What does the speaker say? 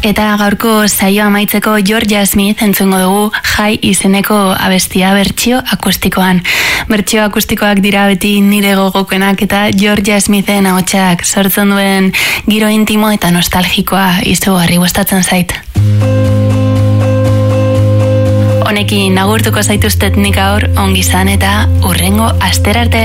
Eta gaurko saioa amaitzeko Georgia Smith entzungo dugu Jai izeneko abestia bertsio akustikoan. Bertsio akustikoak dira beti nire gogokoenak eta Georgia Smithen ahotsak sortzen duen giro intimo eta nostalgikoa izugarri gustatzen zait. Honekin agurtuko zaituztet nik gaur, ongi izan eta hurrengo astera arte.